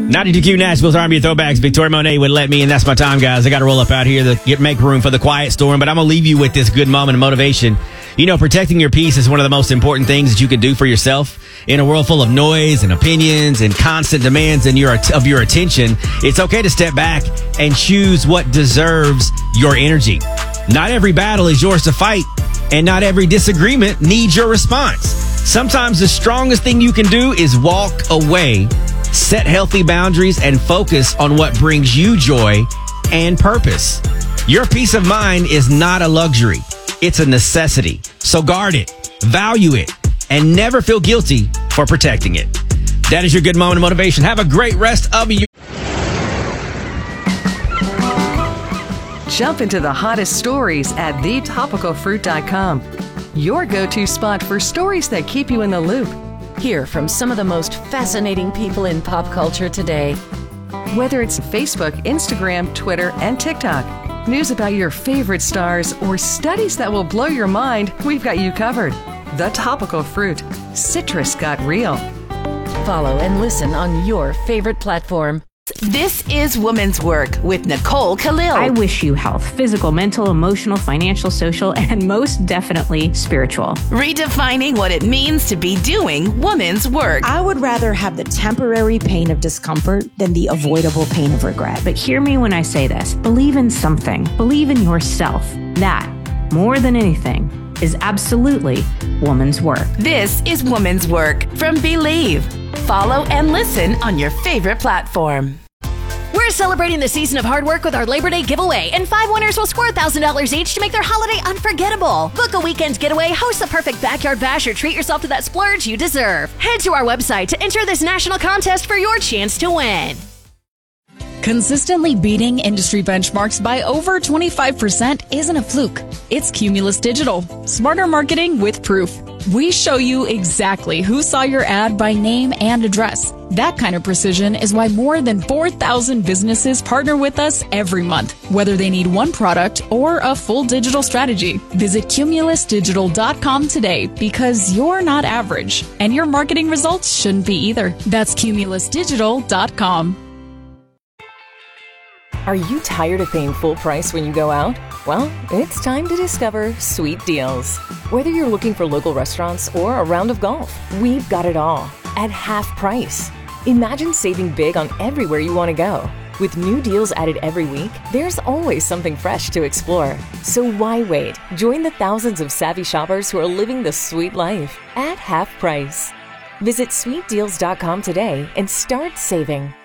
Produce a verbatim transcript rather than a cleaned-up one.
ninety-two Q Nashville's Army of Throwbacks. Victoria Monet would let me, and that's my time, guys. I got to roll up out here to get make room for the quiet storm, but I'm going to leave you with this good moment of motivation. You know, protecting your peace is one of the most important things that you can do for yourself. In a world full of noise and opinions and constant demands and your, of your attention, it's okay to step back and choose what deserves your energy. Not every battle is yours to fight, and not every disagreement needs your response. Sometimes the strongest thing you can do is walk away, set healthy boundaries, and focus on what brings you joy and purpose. Your peace of mind is not a luxury. It's a necessity. So guard it, value it, and never feel guilty for protecting it. That is your good moment of motivation. Have a great rest of your... Jump into the hottest stories at the topical fruit dot com. Your go-to spot for stories that keep you in the loop. Hear from some of the most fascinating people in pop culture today. Whether it's Facebook, Instagram, Twitter, and TikTok, news about your favorite stars, or studies that will blow your mind, we've got you covered. The Topical Fruit. Citrus got real. Follow and listen on your favorite platform. This is Woman's Work with Nicole Khalil. I wish you health, physical, mental, emotional, financial, social, and most definitely spiritual. Redefining what it means to be doing woman's work. I would rather have the temporary pain of discomfort than the avoidable pain of regret. But hear me when I say this. Believe in something. Believe in yourself. That, more than anything, is absolutely woman's work. This is Woman's Work from Believe. Follow and listen on your favorite platform. We're celebrating the season of hard work with our Labor Day giveaway, and five winners will score one thousand dollars each to make their holiday unforgettable. Book a weekend getaway, host the perfect backyard bash, or treat yourself to that splurge you deserve. Head to our website to enter this national contest for your chance to win. Consistently beating industry benchmarks by over twenty-five percent isn't a fluke. It's Cumulus Digital. Smarter marketing with proof. We show you exactly who saw your ad by name and address. That kind of precision is why more than four thousand businesses partner with us every month, whether they need one product or a full digital strategy. Visit cumulus digital dot com today, because you're not average, and your marketing results shouldn't be either. That's cumulus digital dot com. Are you tired of paying full price when you go out? Well, it's time to discover Sweet Deals. Whether you're looking for local restaurants or a round of golf, we've got it all at half price. Imagine saving big on everywhere you want to go. With new deals added every week, there's always something fresh to explore. So why wait? Join the thousands of savvy shoppers who are living the sweet life at half price. Visit sweet deals dot com today and start saving.